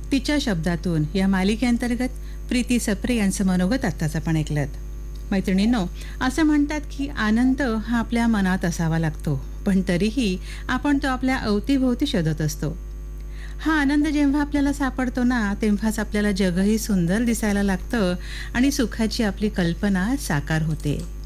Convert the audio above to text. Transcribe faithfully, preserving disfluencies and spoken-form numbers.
तिच्या शब्दातून या मालिकेअंतर्गत प्रीती सप्रे यांचं मनोगत आत्ताच आपण ऐकलं. मैत्रिणींनो, असं म्हणतात की आनंद हा आपल्या मनात असावा लागतो, पण तरीही आपण तो आपल्या अवतीभोवती शोधत असतो. हा आनंद जेव्हा आपल्याला सापडतो ना, तेव्हाच आपल्याला जगही सुंदर दिसायला लागतं आणि सुखाची आपली कल्पना साकार होते.